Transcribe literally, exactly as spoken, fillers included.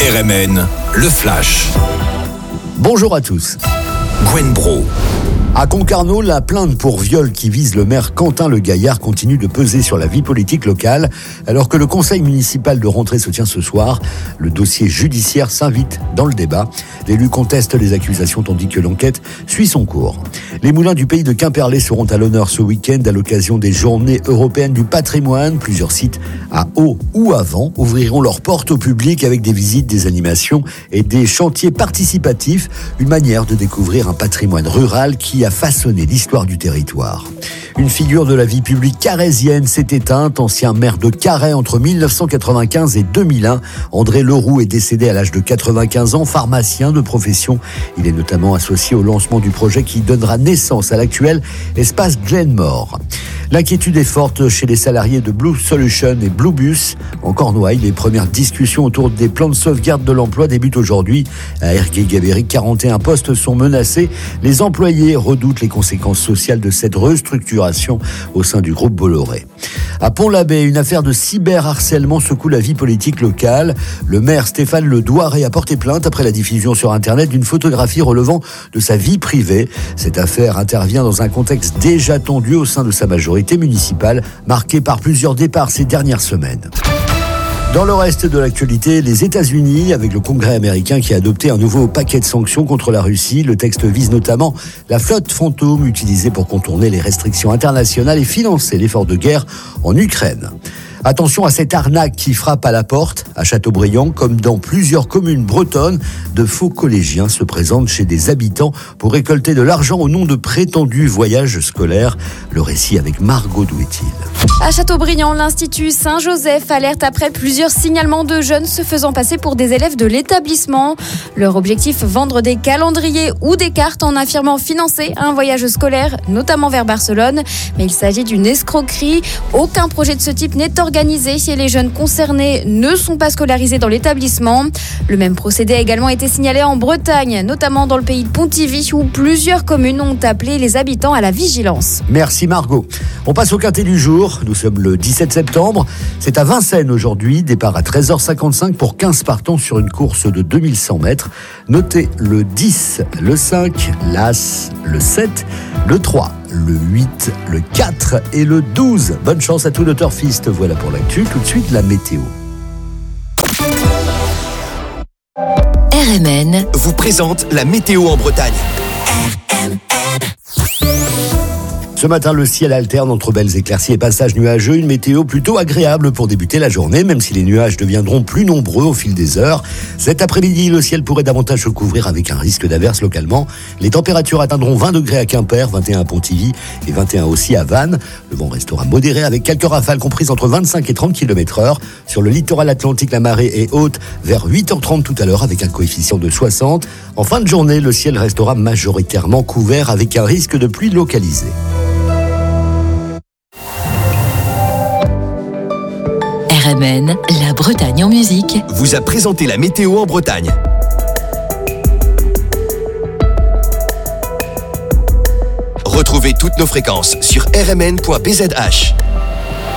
R M N, le Flash. Bonjour à tous. Gwen Bro. À Concarneau, la plainte pour viol qui vise le maire Quentin Le Gaillard continue de peser sur la vie politique locale. Alors que le conseil municipal de rentrée se tient ce soir, le dossier judiciaire s'invite dans le débat. L'élu conteste les accusations tandis que l'enquête suit son cours. Les moulins du pays de Quimperlé seront à l'honneur ce week-end à l'occasion des Journées européennes du patrimoine. Plusieurs sites à Haut ou à Vent ouvriront leurs portes au public avec des visites, des animations et des chantiers participatifs. Une manière de découvrir un patrimoine rural qui a façonné l'histoire du territoire. Une figure de la vie publique carrésienne s'est éteinte, ancien maire de Carhaix entre mille neuf cent quatre-vingt-quinze et deux mille un. André Leroux est décédé à l'âge de quatre-vingt-quinze ans, pharmacien de profession. Il est notamment associé au lancement du projet qui donnera naissance à l'actuel espace Glenmore. L'inquiétude est forte chez les salariés de Blue Solution et Blue Bus. En Cornouailles, les premières discussions autour des plans de sauvegarde de l'emploi débutent aujourd'hui. À Ergué-Gabéric, quarante et un postes sont menacés. Les employés redoutent les conséquences sociales de cette restructuration au sein du groupe Bolloré. À Pont-l'Abbé, une affaire de cyberharcèlement secoue la vie politique locale. Le maire Stéphane Le Douaré a porté plainte après la diffusion sur Internet d'une photographie relevant de sa vie privée. Cette affaire intervient dans un contexte déjà tendu au sein de sa majorité municipale, marquée par plusieurs départs ces dernières semaines. Dans le reste de l'actualité, les États-Unis, avec le Congrès américain qui a adopté un nouveau paquet de sanctions contre la Russie. Le texte vise notamment la flotte fantôme utilisée pour contourner les restrictions internationales et financer l'effort de guerre en Ukraine. Attention à cette arnaque qui frappe à la porte. À Châteaubriand, comme dans plusieurs communes bretonnes, de faux collégiens se présentent chez des habitants pour récolter de l'argent au nom de prétendus voyages scolaires. Le récit avec Margot Douetil. À Châteaubriand, l'Institut Saint-Joseph alerte après plusieurs signalements de jeunes se faisant passer pour des élèves de l'établissement. Leur objectif, vendre des calendriers ou des cartes en affirmant financer un voyage scolaire, notamment vers Barcelone. Mais il s'agit d'une escroquerie. Aucun projet de ce type n'est organisé. organisé et les jeunes concernés ne sont pas scolarisés dans l'établissement. Le même procédé a également été signalé en Bretagne, notamment dans le pays de Pontivy, où plusieurs communes ont appelé les habitants à la vigilance. Merci Margot. On passe au quintet du jour. Nous sommes le dix-sept septembre. C'est à Vincennes aujourd'hui. Départ à treize heures cinquante-cinq pour quinze partants sur une course de deux mille cent mètres. Notez le dix, le cinq, l'As, le sept, le trois, le huit, le quatre et le douze. Bonne chance à tous nos turfistes. Voilà pour l'actu. Tout de suite, la météo. R M N vous présente la météo en Bretagne. Ce matin, le ciel alterne entre belles éclaircies et passages nuageux. Une météo plutôt agréable pour débuter la journée, même si les nuages deviendront plus nombreux au fil des heures. Cet après-midi, le ciel pourrait davantage se couvrir avec un risque d'averse localement. Les températures atteindront vingt degrés à Quimper, vingt et un à Pontivy et vingt et un aussi à Vannes. Le vent restera modéré avec quelques rafales comprises entre vingt-cinq et trente kilomètres heure. Sur le littoral atlantique, la marée est haute vers huit heures trente tout à l'heure avec un coefficient de soixante. En fin de journée, le ciel restera majoritairement couvert avec un risque de pluie localisée. R M N, la Bretagne en musique, vous a présenté la météo en Bretagne. Retrouvez toutes nos fréquences sur r m n point b z h.